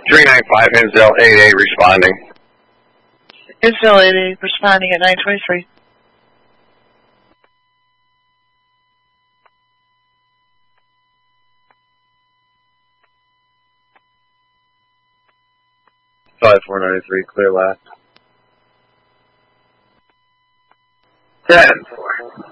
395 Inzel 88 responding. Inzel 88 responding at 923. Five 493, clear last. 10-4.